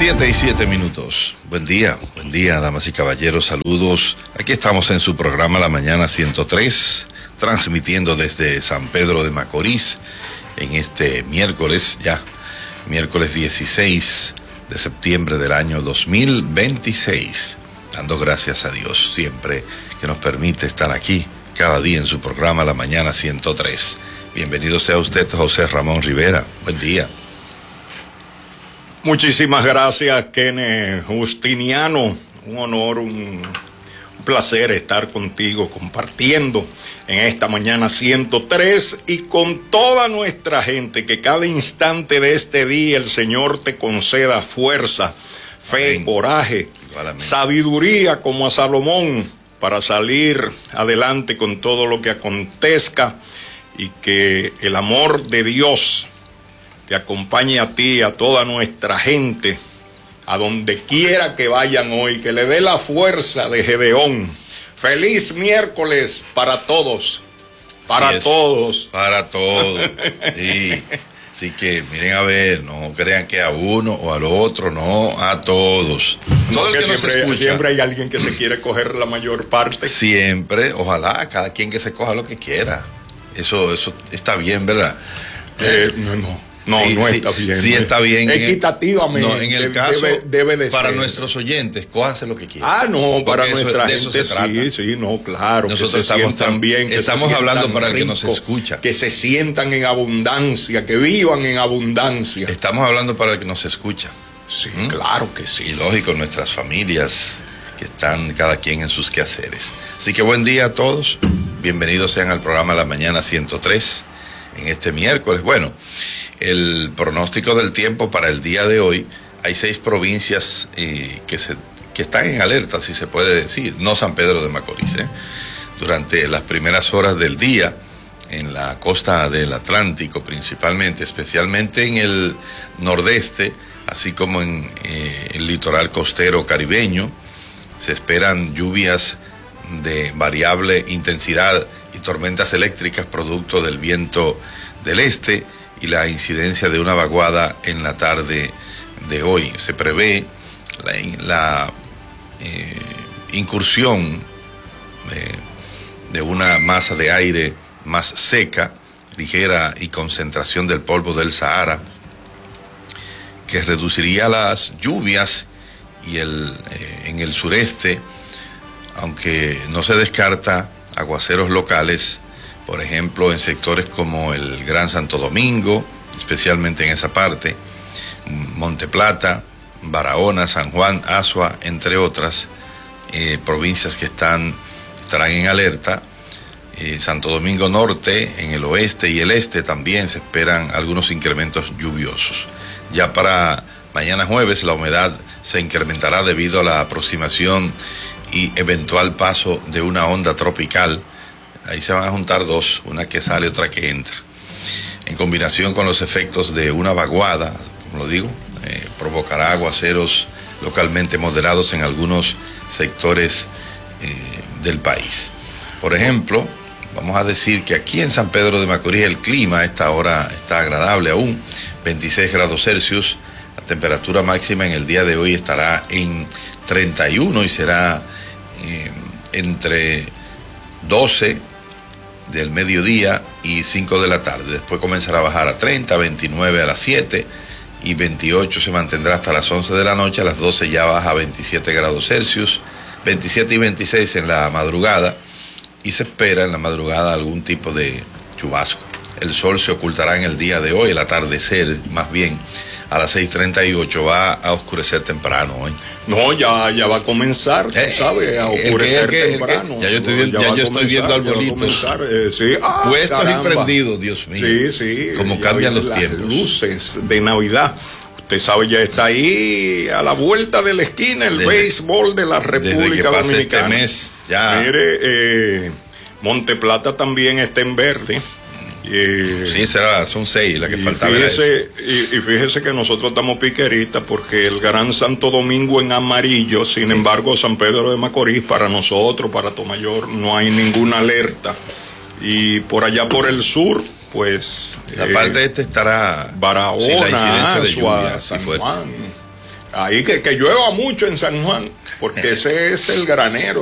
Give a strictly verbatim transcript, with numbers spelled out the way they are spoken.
siete y siete minutos. Buen día, buen día, damas y caballeros, saludos. Aquí estamos en su programa La Mañana ciento tres, transmitiendo desde San Pedro de Macorís en este miércoles, ya, miércoles dieciséis de septiembre del año dos mil veintiséis. Dando gracias a Dios siempre que nos permite estar aquí cada día en su programa La Mañana ciento tres. Bienvenido sea usted, José Ramón Rivera. Buen día. Muchísimas gracias, Kenneth Justiniano. Un honor, un, un placer estar contigo compartiendo en esta mañana ciento tres y con toda nuestra gente, que cada instante de este día el Señor te conceda fuerza, fe, amén, coraje, igualmente, sabiduría como a Salomón para salir adelante con todo lo que acontezca, y que el amor de Dios te acompañe a ti, a toda nuestra gente, a donde quiera que vayan hoy, que le dé la fuerza de Gedeón. Feliz miércoles para todos, para sí todos. Para todos. Sí. Así que miren a ver, no crean que a uno o al otro, no, a todos. Todo el que siempre, nos escucha, siempre hay alguien que se quiere coger la mayor parte. Siempre, ojalá, cada quien que se coja lo que quiera. Eso, eso está bien, ¿verdad? Eh, no, no. No, sí, no está sí, bien. Sí, está bien. Equitativamente. No, en el debe, caso, debe, debe de para ser. Nuestros oyentes, cójanse lo que quieran. Ah, no, para eso, nuestra de gente, eso se trata. sí, sí, no, claro. Nosotros estamos también, que estamos se hablando para rico, el que nos escucha. Que se sientan en abundancia, que vivan en abundancia. Estamos hablando para el que nos escucha. Sí, ¿Mm? Claro que sí. Y lógico, nuestras familias, que están cada quien en sus quehaceres. Así que buen día a todos. Bienvenidos sean al programa La Mañana ciento tres en este miércoles. Bueno, el pronóstico del tiempo para el día de hoy, hay seis provincias eh, que, se, que están en alerta, si se puede decir, no San Pedro de Macorís. ¿eh? Durante las primeras horas del día, en la costa del Atlántico principalmente, especialmente en el nordeste, así como en eh, el litoral costero caribeño, se esperan lluvias de variable intensidad y tormentas eléctricas producto del viento del este y la incidencia de una vaguada en la tarde de hoy. Se prevé la, la eh, incursión de, de una masa de aire más seca, ligera y concentración del polvo del Sahara, que reduciría las lluvias y el, eh, en el sureste, aunque no se descarta aguaceros locales, por ejemplo, en sectores como el Gran Santo Domingo, especialmente en esa parte, Monte Plata, Barahona, San Juan, Azua, entre otras eh, provincias que están, estarán en alerta. Eh, Santo Domingo Norte, en el oeste y el este también se esperan algunos incrementos lluviosos. Ya para mañana jueves la humedad se incrementará debido a la aproximación y eventual paso de una onda tropical. Ahí se van a juntar dos, una que sale, otra que entra. En combinación con los efectos de una vaguada, como lo digo, eh, provocará aguaceros localmente moderados en algunos sectores eh, del país. Por ejemplo, vamos a decir que aquí en San Pedro de Macorís el clima a esta hora está agradable aún, veintiséis grados Celsius. La temperatura máxima en el día de hoy estará en treinta y uno y será eh, entre doce del mediodía y cinco de la tarde. Después comenzará a bajar a treinta, veintinueve a las siete y veintiocho se mantendrá hasta las once de la noche. A las doce ya baja a veintisiete grados Celsius, veintisiete y veintiséis en la madrugada, y se espera en la madrugada algún tipo de chubasco. El sol se ocultará en el día de hoy, el atardecer más bien a las seis treinta y ocho va a oscurecer temprano hoy. No, ya, ya va a comenzar, tú eh, sabes, a oscurecer que, temprano. Ya yo estoy, viendo, ya ya yo estoy viendo arbolitos eh, sí. ah, puestos caramba. y prendidos, Dios mío. Sí, sí. Como cambian los las tiempos. Luces de Navidad. Usted sabe, ya está ahí a la vuelta de la esquina el desde, béisbol de la República desde que pase Dominicana. Este mes, ya. Mire, eh, Monte Plata también está en verde. Eh, sí, será, son seis la que y faltaba. Fíjese, y, y fíjese que nosotros estamos piqueritas porque el Gran Santo Domingo en amarillo, sin sí. embargo San Pedro de Macorís, para nosotros, para Tomayor, no hay ninguna alerta. Y por allá por el sur, pues... La eh, parte este estará... Barahona, sin la incidencia de Azua, lluvia, San si Juan. Ahí que, que llueva mucho en San Juan, porque ese es el granero